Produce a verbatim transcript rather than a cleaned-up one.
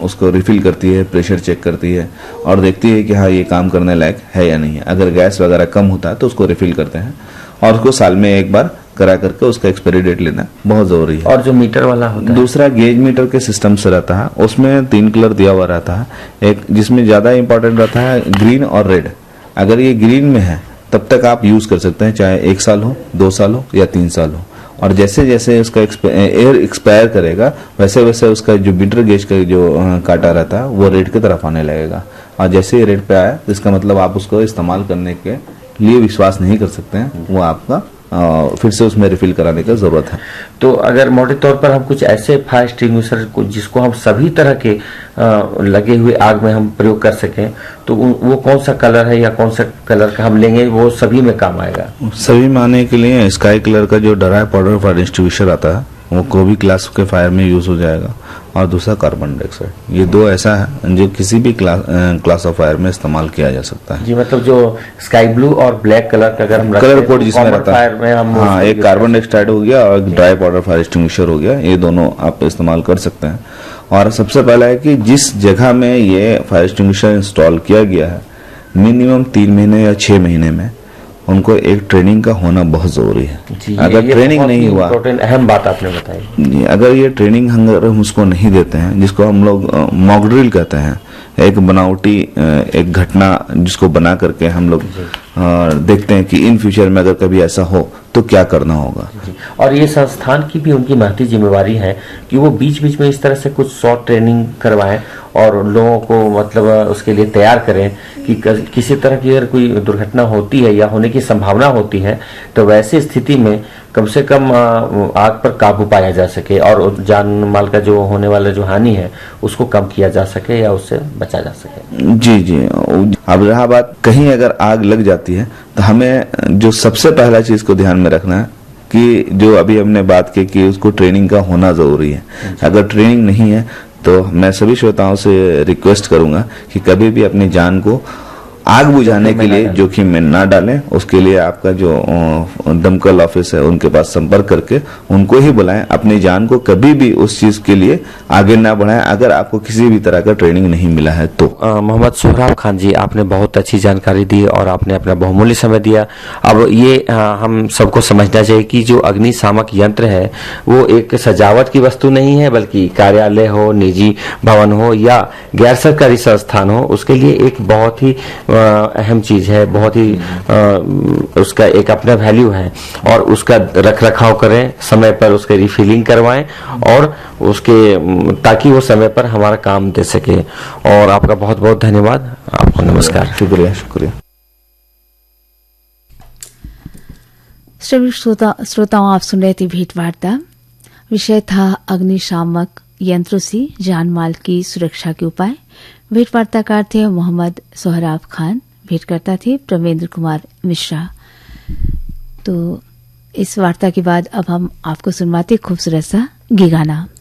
उसको रिफिल करती है, प्रेशर चेक करती है और देखती है कि हाँ ये काम करने लायक है या नहीं है। अगर गैस वगैरह कम होता है तो उसको रिफिल करते हैं और उसको साल में एक बार करा करके उसका एक्सपायरी डेट लेना बहुत जरूरी है। और जो मीटर वाला होता है, दूसरा गेज मीटर के सिस्टम से रहता है, उसमें तीन कलर दिया हुआ रहता है, एक जिसमें ज्यादा इंपॉर्टेंट रहता है ग्रीन और रेड। अगर ये ग्रीन में है तब तक आप यूज कर सकते हैं, चाहे एक साल हो, दो साल हो या तीन साल हो। और जैसे जैसे उसका एयर एक्सपायर करेगा वैसे वैसे उसका जो मीटर गेज का जो काटा रहता है वो रेड की तरफ आने लगेगा। और जैसे ही रेड पे आया तो इसका मतलब आप उसको इस्तेमाल करने के लिए विश्वास नहीं कर सकते हैं, वो आपका आ, फिर से उसमें रिफिल कराने की जरूरत है। तो अगर मोटे तौर पर हम कुछ ऐसे फायर एक्सटिंग्विशर को जिसको हम सभी तरह के आ, लगे हुए आग में हम प्रयोग कर सकें, तो वो कौन सा कलर है या कौन सा कलर का हम लेंगे वो सभी में काम आएगा? सभी में आने के लिए स्काई कलर का जो ड्राई पाउडर फायर एक्सटिंग्विशर आता है वो कोई भी क्लास के फायर में यूज हो जाएगा। और दूसरा कार्बन डाइऑक्साइड, ये दो ऐसा है जो किसी भी क्लास क्लास ऑफ फायर में इस्तेमाल किया जा सकता है। जी, मतलब जो स्काई ब्लू और ब्लैक कलर का अगर हम कलर कोड जिसमें रहता है, हाँ, एक कार्बन डाइऑक्साइड हो गया और एक ड्राई पाउडर फायर एक्सटिंग्विशर हो गया, ये दोनों आप इस्तेमाल कर सकते हैं। और सबसे पहला है कि जिस जगह में ये फायर एक्सटिंग्विशर इंस्टॉल किया गया है मिनिमम तीन महीने या छह महीने में उनको एक ट्रेनिंग का होना बहुत जरूरी है। अगर ट्रेनिंग नहीं हुआ, अहम बात आपने बताई, अगर ये ट्रेनिंग अगर हम उसको नहीं देते हैं, जिसको हम लोग मॉक ड्रिल कहते हैं, एक बनावटी एक घटना जिसको बना करके हम लोग देखते हैं कि इन फ्यूचर में अगर कभी ऐसा हो तो क्या करना होगा। और ये संस्थान की भी उनकी महती जिम्मेवारी है कि वो बीच बीच में इस तरह से कुछ शॉर्ट ट्रेनिंग करवाएं और लोगों को मतलब उसके लिए तैयार करें कि किसी तरह की अगर कोई दुर्घटना होती है या होने की संभावना होती है तो वैसी स्थिति में कम से कम आग पर काबू पाया जा सके और जान माल का जो होने वाला जो हानि है उसको कम किया जा सके या उससे बचा जा सके। जी जी। अब रहा बात, कहीं अगर आग लग जाती है तो हमें जो सबसे पहला चीज को ध्यान में रखना है कि जो अभी हमने बात की कि उसको ट्रेनिंग का होना जरूरी है। अगर ट्रेनिंग नहीं है तो मैं सभी श्रोताओं से रिक्वेस्ट करूंगा कि कभी भी अपनी जान को आग बुझाने के लिए जोखिम में ना डालें। उसके लिए आपका जो दमकल ऑफिस है उनके पास संपर्क करके उनको ही बुलाएं। अपनी जान को कभी भी उस चीज के लिए आगे ना बढ़ाएं अगर आपको किसी भी तरह का ट्रेनिंग नहीं मिला है तो। मोहम्मद सोहराब खान जी, आपने बहुत अच्छी जानकारी दी और आपने अपना बहुमूल्य समय दिया। अब ये आ, हम सबको समझना चाहिए कि जो अग्निशामक यंत्र है वो एक सजावट की वस्तु नहीं है, बल्कि कार्यालय हो, निजी भवन हो या गैर सरकारी संस्थान हो, उसके लिए एक बहुत ही अहम चीज है, बहुत ही आ, उसका एक अपना वैल्यू है और उसका रख रखाव करें, समय पर उसके रिफिलिंग करवाएं और उसके ताकि वो समय पर हमारा काम दे सके। और आपका बहुत बहुत धन्यवाद। आपको नमस्कार। शुक्रिया शुक्रिया। श्रोता श्रोताओं आप सुन रहे थे भेंट वार्ता। विषय था अग्निशामक यंत्रों से जान माल की सुरक्षा के उपाय। भेंट वार्ताकार थे मोहम्मद सोहराब खान, भेंटकर्ता थे प्रवेंद्र कुमार मिश्रा। तो इस वार्ता के बाद अब हम आपको सुनवाते खूबसूरत सा गी गाना।